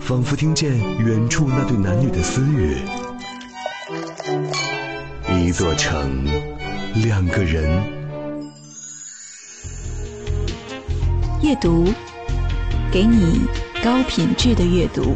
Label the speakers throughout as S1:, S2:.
S1: 仿佛听见远处那对男女的私语。一座城，两个人。
S2: 阅读，给你高品质的阅读。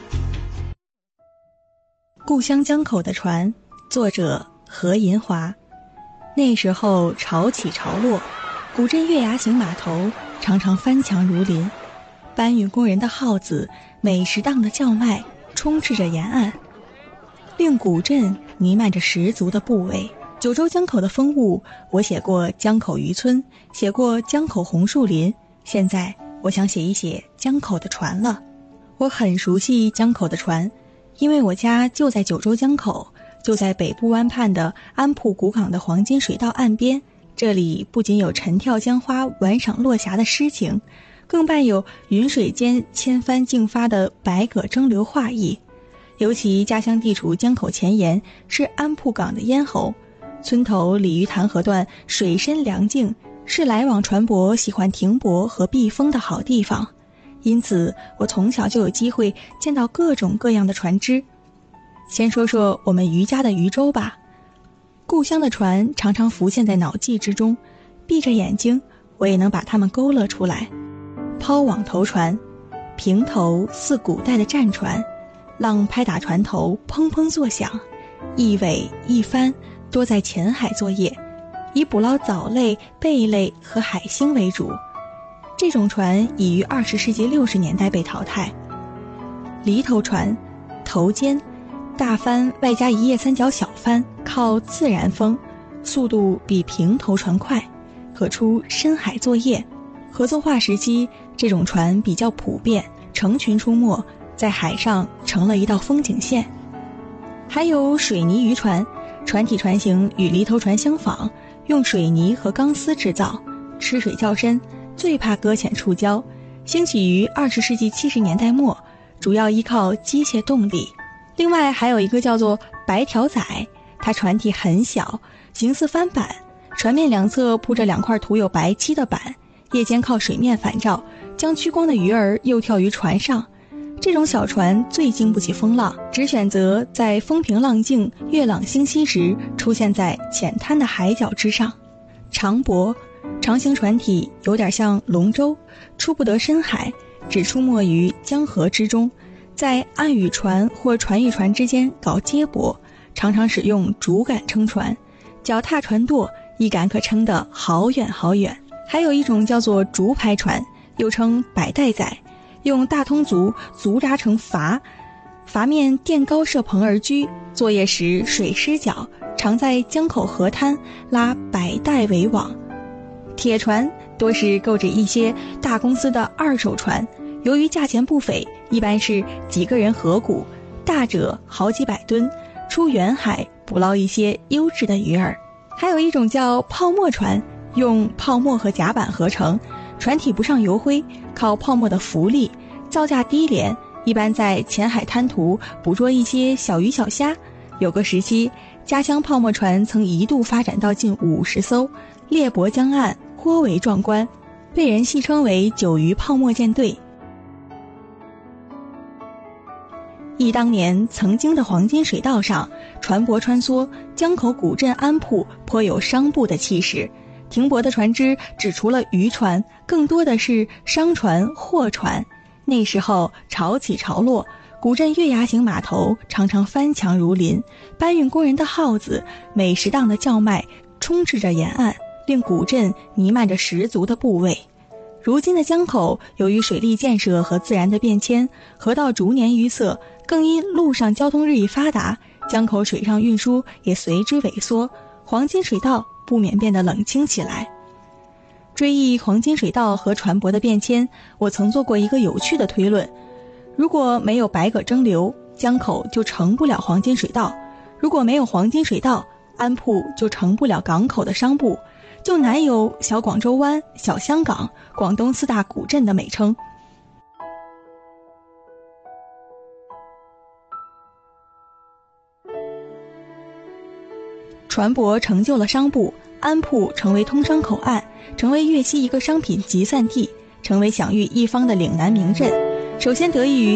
S2: 故乡江口的船，作者何银华。那时候潮起潮落，古镇月牙形码头常常翻墙如林，搬运工人的号子每时档的叫卖充斥着沿岸，令古镇弥漫着十足的部位。九州江口的风物，我写过江口渔村，写过江口红树林，现在我想写一写江口的船了。我很熟悉江口的船，因为我家就在九州江口，就在北部湾畔的安铺古港的黄金水道岸边。这里不仅有晨跳江花晚赏落霞的诗情，更伴有云水间千帆竞发的百舸争流画意。尤其家乡地处江口前沿，是安铺港的咽喉，村头鲤鱼潭河段水深凉静，是来往船舶喜欢停泊和避风的好地方。因此我从小就有机会见到各种各样的船只。先说说我们渔家的渔舟吧。故乡的船常常浮现在脑际之中，闭着眼睛我也能把它们勾勒出来。抛网头船，平头似古代的战船，浪拍打船头砰砰作响，一尾一帆多在浅海作业，以捕捞藻类、贝类和海星为主。这种船已于20世纪60年代被淘汰。犁头船，头尖，大帆外加一叶三角小帆，靠自然风，速度比平头船快，可出深海作业。合作化时期，这种船比较普遍，成群出没，在海上成了一道风景线。还有水泥渔船，船体船型与犁头船相仿，用水泥和钢丝制造，吃水较深，最怕搁浅触礁，兴起于20世纪70年代末，主要依靠机械动力。另外还有一个叫做白条仔，它船体很小，形似帆板，船面两侧铺着2块涂有白漆的板，夜间靠水面反照，将趋光的鱼儿诱跳于船上。这种小船最经不起风浪，只选择在风平浪静、月朗星稀时出现在浅滩的海角之上。长舶，长形船体有点像龙舟，出不得深海，只出没于江河之中，在岸与船或船与船之间搞接驳，常常使用竹竿撑船，脚踏船舵，一杆可撑得好远好远。还有一种叫做竹排船，又称百带仔，用大通竹竹扎成筏，筏面垫高设棚而居，作业时水湿脚，常在江口河滩拉百带为网。铁船多是购置一些大公司的二手船，由于价钱不菲，一般是几个人合股，大者好几百吨，出远海捕捞一些优质的鱼儿。还有一种叫泡沫船，用泡沫和甲板合成，船体不上油灰，靠泡沫的浮力，造价低廉，一般在浅海滩涂捕捉一些小鱼小虾。有个时期，家乡泡沫船曾一度发展到近50艘，列泊江岸，颇为壮观，被人戏称为九鱼泡沫舰队。忆当年曾经的黄金水道上，船舶穿梭，江口古镇安铺颇有商埠的气势。停泊的船只只除了渔船，更多的是商船、货船。那时候潮起潮落，古镇月牙形码头常常翻墙如林，搬运工人的号子每时档的叫卖充斥着沿岸，令古镇弥漫着十足的部位。如今的江口，由于水利建设和自然的变迁，河道逐年淤塞，更因陆上交通日益发达，江口水上运输也随之萎缩，黄金水道不免变得冷清起来。追忆黄金水道和船舶的变迁，我曾做过一个有趣的推论：如果没有百舸争流，江口就成不了黄金水道；如果没有黄金水道，安铺就成不了港口的商埠，就难有小广州湾、小香港、广东4大古镇的美称。船舶成就了商埠，安铺成为通商口岸，成为粤西一个商品集散地，成为享誉一方的岭南名镇。首先得益于